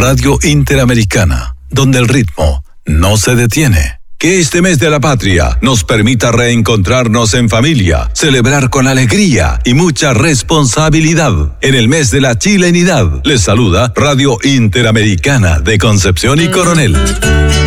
Radio Interamericana, donde el ritmo no se detiene. Que este mes de la patria nos permita reencontrarnos en familia, celebrar con alegría y mucha responsabilidad. En el mes de la chilenidad, les saluda Radio Interamericana de Concepción y Coronel.